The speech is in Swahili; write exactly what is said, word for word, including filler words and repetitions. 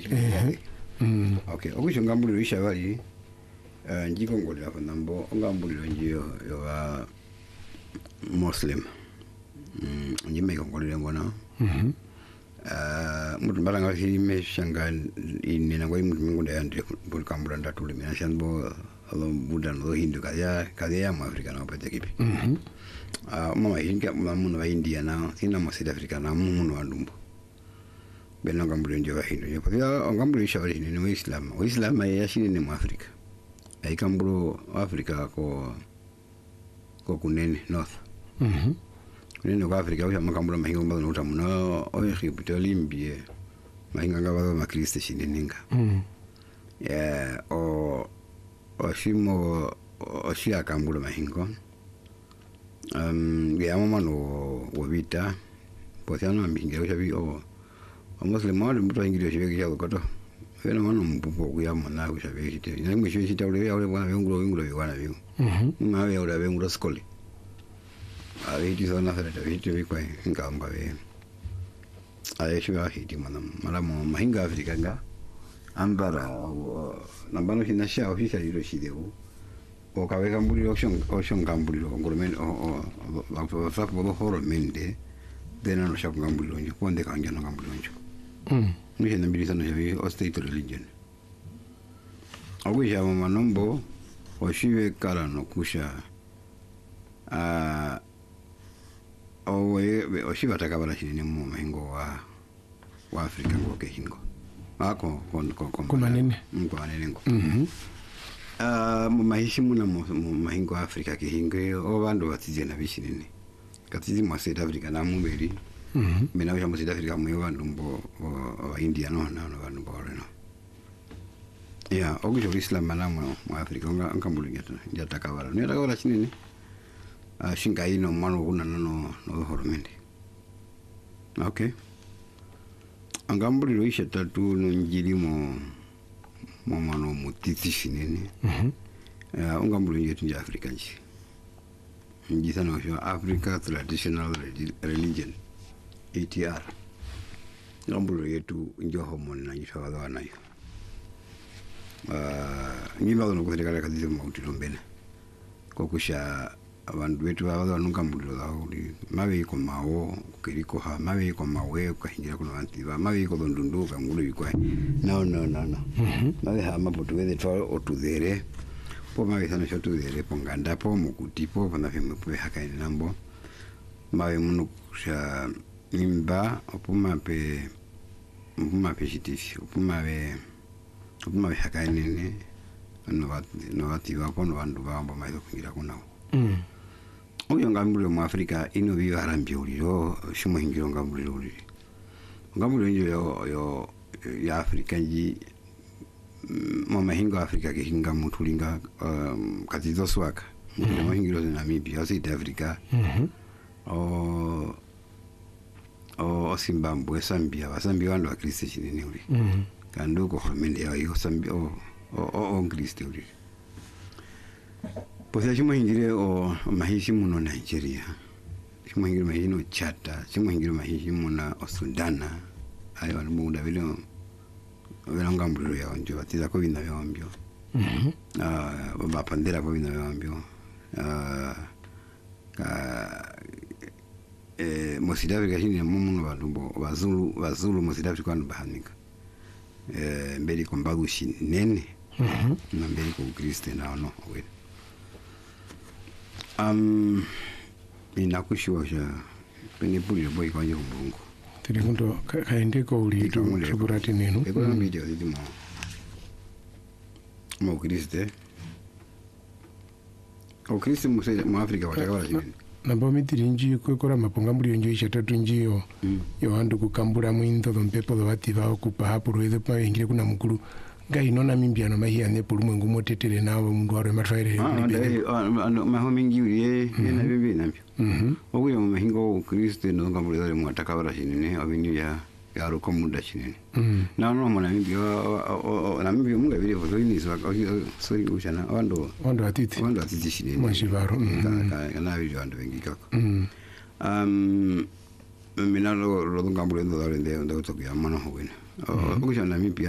eh mm okay okusho ngambuliro ishabali eh njikongolera fa nambo ngambuliro njiyo yo wa muslim mm njime kongolera ngona mhm eh mutu mbala hime shanga inena ngoi mutu mingunda yande bul kambula ndatule mina shanbo alo buda no hindu kaya kaya mu afrika na pete kipi mhm ah mama hinga mamuno wa india na sina mo south africa na muno wa ndumbo bena ngambuliro njiyo wa hindu yo kwa ngambuliro ishabali ni wa islam wa islam ya shini ni mu afrika ai kamburo afrika ko ko kunene north mhm kunene kwa afrika usha makamburo mahingo mbalo nuta muno o Egypt olimbie mahinga ngaba ma Kristo shininga mhm ya o o shimo o shia kamburo mahingo um ya mama no wobita potano mbinge usha bi o o muslim wale mtu ingilio shibeki ya koto Fena mano mpupo kuya mona kushabe kite. Ina mwisho shita ule ya ule bwana wengulo wengulo bwana biu. mhm Mwa ya ule wengulo skoli. Ari ti zona fere ta viti vikwa ngamba we. Ari shwa hiti mana mara mo mahinga Afrika nga. Ambara nambano hinasha official yiro shideu. O kawe kambuli option option kambuli lo ngolomen o o la fa fa bo horo mende. Dena no shaka kambuli lo njo konde kanja no kambuli njo. mhm Mwisho nabilisa no yavi o state religion. Awisha mama nombo washiwe kala no kusha ah owe washiwa takabala chini mu mahingo wa wa Afrika ngoke hingo. Ako kon kon kon kumanene mko manene ngo. mhm Ah mu mahishimu na mu mahingo wa Afrika ke hingo o bandu batize na bishinene. Katizi mu South Africa na mu beri. mhm Mina wisha mu South Africa mu bandu mbo wa India no na bandu mbo no. Ya, ogisho Islam malamu mu Afrika nga nkambuli ngata njata kabala. Ni takabala chinini. Ah shinga ino mano kuna no no horomende. Okay. Angambuli roisha tatu no njiri mo mo mano mutiti shinene. mhm Eh ungambuli yetu nja Afrika nji. Nji sana kwa Africa Traditional Religion A T R. Ngambuli yetu njo homoni na njishawala wanayo. Uh, nyimba no kuthirikana kazi mu utilombene kokusha abantu betu baba nunga mulilo lauli mabe ko mawo kiriko ha mabe ko mawe kahingira kuno anti ba mabe ko ndundu ka ngulu bikwa no no no no mhm mabe ha mabutu bede twa otudhere po mabe sana shotu dhere ponganda po mukutipo pana fimu po haka ni nambo mabe munu kusha nyimba opuma pe opuma pe shitifi opuma be Kuma haka nene no bati no bati ba kono bandu ba mba mai kugira kuna. mhm Uyo ngambuliro mu Afrika ino bi harambyo liro shimo hingiro ngambuliro liro. Ngambuliro yo yo ya Afrika nji mu mahingo Afrika ke hinga mutulinga um, katizo swaka. Mu hingiro na Namibia South Africa. mhm O o Zimbabwe Zambia Zambia wandu wa Kristo chinene uli. mhm Kando ko hormende ya yo sambi o o o Kristo uri. Posa chimo hingire o mahishi muno Nigeria. Chimo hingire mahishi no Chata, chimo hingire mahishi muno o Sudana. Ayo wanu muda vile vile ngambuliro ya onjo batiza ko bina byambyo. mhm Ah ba pandera ko bina byambyo. Ah ka eh mo South Africa chini muno bantu bazulu bazulu mo South Africa no bahanika. Eh mbeli ko mbagushi nene mhm na mbeli ko Kristo na no we um inakushosha pene puli boy kwa Mungu tiri kundo kaende ko uli tu tukurati nenu eko na media ndi mo mo Kristo o Kristo mo se mo Afrika watakabala chini namba mitiri nji kwekora maponga muri nji chatatu njiyo mm. yo andu kukambura mwinto mpepo bati ba okupa hapo roide pa ingire kuna mukuru ngai nona mimbiano mahia ne pulumwe ngumo tetere nawo mundu waro matwaire ah ndai mahomi ngiuri ye na bibi nabyo mhm oguyo mu mahingo Kristo no ngambura mu atakabala chini ne abinyu ya yaro ko muda chini mhm na no mona mbio na mbio munga bile vo ni so so ushana wando wando atiti wando atiti chini mwashibaro ka na bile wando bengi kako mhm um mina lo lo ngambura ndo dale ndo ndo to ya mano ho wena o ushana mbio